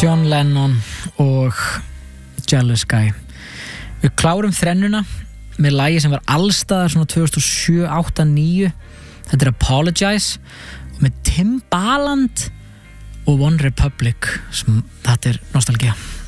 John Lennon og Jealous Guy. Við klárum þrennuna með lagi sem var allstaðar svona 2007, 8, 9. Þetta er Apologize og með Timbaland og One Republic. Þetta er nostalgía.